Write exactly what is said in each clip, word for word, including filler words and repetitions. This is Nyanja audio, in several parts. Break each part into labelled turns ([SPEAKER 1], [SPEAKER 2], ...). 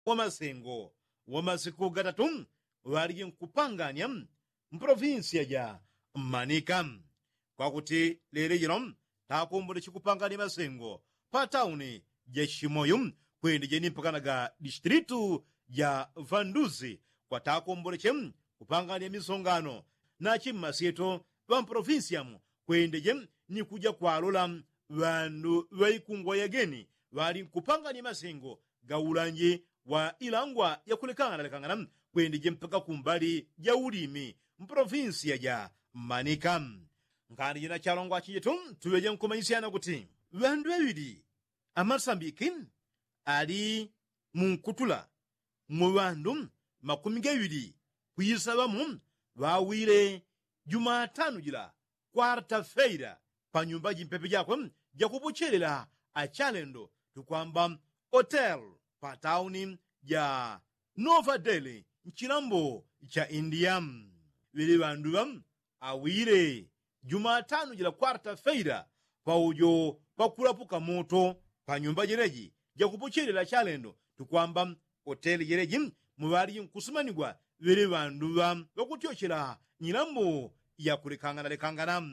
[SPEAKER 1] wa masengo wa masiku gatatu wali nkupanganya mprovinsia ya Manika kwakuti lero lino takumbula chikupangani masengo pa tauni ya Chimoyo kwendeje mpakanaga distritu ya Vanduzi kwa takumbula chem kupangani misongano na chimmasieto wa mprovinsia kwendeje ni kuja kwalola vandu vaikungwa yageni wali nkupangani masengo gaulanje wa ilangwa ya kulekangana lekangana kwendeje mpaka kumbali ya ulimi mprovinsia ya Manika ngani jina chalongwa chijetu tuweje nkumaisiana kuti vandu wawili amasambiki ali munkutula mu vandu makumi gawiri kuyisabamu wawile Jumatano jila quarta-feira pa nyumba jimpepe jakwe jakupuchelela achalendo tukwamba hotel pa tauni ya Nova Delhi nchilambo cha India vili vandu awire Jumatano jila quarta-feira pa ujo pakulapuka moto pa nyumba jereji jakupuchelela achalendo tukwamba hotel jereji mubali nkusumanigwa vili vandu vakutyochela nyilambo ya kulekangana lekangana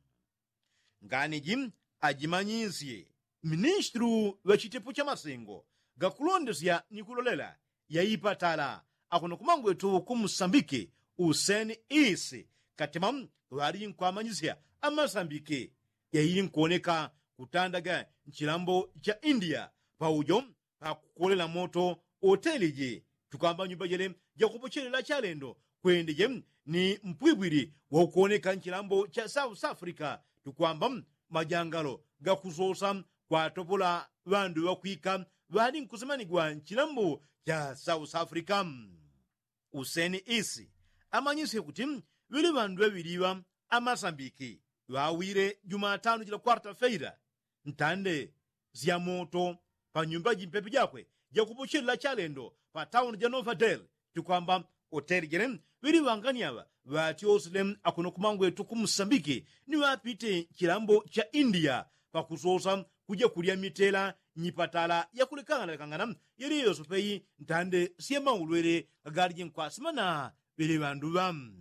[SPEAKER 1] ngani jim ajimanyisye ministru wa chitepo cha masengo gakulondesya nikulolela yaipatala akuno kumangu etu ku Mosambike Hussein Isi katima wali nkwamanyisya amasambike yaili nkuoneka kutandaga nchilambo cha India pa ujo pa kukolela moto hoteli je tukamba nyumba jele jakupochelela chalendo kwendeje ni mpwibwiri wa kuoneka nchilambo cha South Africa tukwamba majangalo gakuzosa kwa topola vandu wakwika vali nkusemanigwa nchilambo cha South Africa. Hussein Isi amanyise kuti vili vandu wawiliwa amasambiki wawire Jumatano jila quarta-feira ntande zya moto pa nyumba jimpepe jakwe jakupochelela chalendo pa town ja Nova Delhi tukwamba hotel jere vili wanganyava vati osilem akuno kumangu etu ku Mosambike ni wapite chilambo cha India pakuzosa kuja kulia mitela nyipatala ya kulekangana lekangana yeri yoso peyi ntande siye maulwere gali nkwasimana vili vandu vam.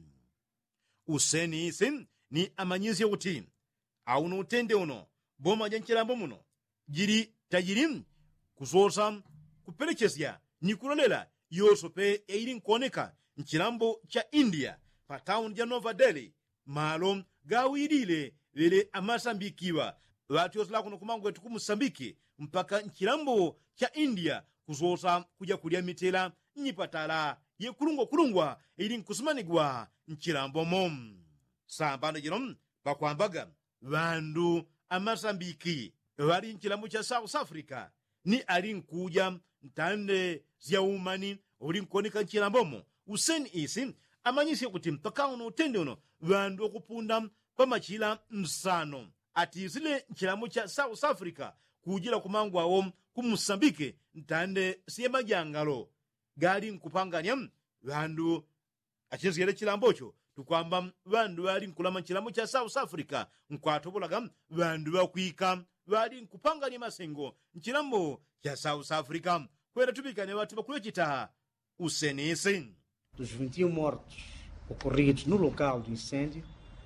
[SPEAKER 1] Hussein Isi ni amanyisye kuti auno utende uno boma ja nchilambo muno jiri tajiri kuzosa kupelechesya nikulolela yoso pe eili nkuoneka nchilambo cha India pa town ja Nova Delhi malo gawidile vile amasambikiwa watu yosila kuno kumangu etu ku Mosambike mpaka nchilambo cha India kuzosa kuja kulia mitela nyipatala ye kulungwa kulungwa ili nkusumanigwa nchilambo mom sambano jino pakwambaga vandu amasambiki wali nchilambo cha South Africa ni ali nkuja ntande zya umani uli nkuoneka nchilambomo. Hussein Isi amanyisye kuti mpaka uno utende uno vandu okupunda pa machila msano ati zile nchilambo cha South Africa kujila kumangu awo ku Mosambike ntande siye majangalo gali nkupanganya vandu achizgele chilambocho tukwamba vandu wali nkulama nchilambo cha South Africa nkwatobolaga vandu wakwika wali nkupanganya masengo nchilambo cha South Africa kwera tubikane watu bakulechita Hussein Isi.
[SPEAKER 2] Dos vinte e um mortos ocorridos no local do incêndio,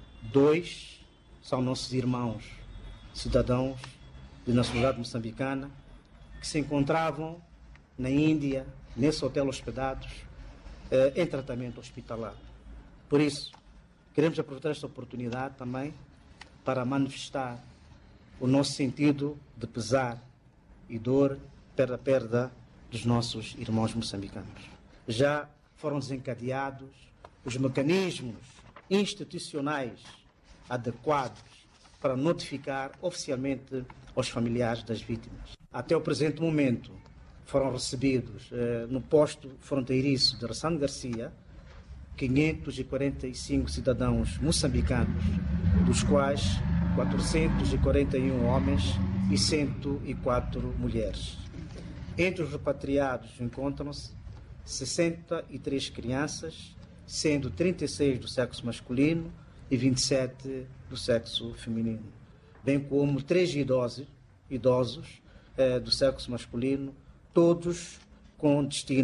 [SPEAKER 2] dois são nossos irmãos cidadãos de nacionalidade moçambicana que se encontravam na Índia, nesse hotel hospedados, eh, em tratamento hospitalar. Por isso, queremos aproveitar esta oportunidade também para manifestar o nosso sentido de pesar e dor pela perda dos nossos irmãos moçambicanos. Já foram desencadeados os mecanismos institucionais adequados para notificar oficialmente aos familiares das vítimas. Até o presente momento foram recebidos eh, no posto fronteiriço de Ressano Garcia quinhentos e quarenta e cinco cidadãos moçambicanos, dos quais quatrocentos e quarenta e um homens e cento e quatro mulheres. Entre os repatriados encontram-se sessenta e três crianças, sendo trinta e seis do sexo masculino e vinte e sete do sexo feminino, bem como três idosos, idosos eh, do sexo masculino, todos com destino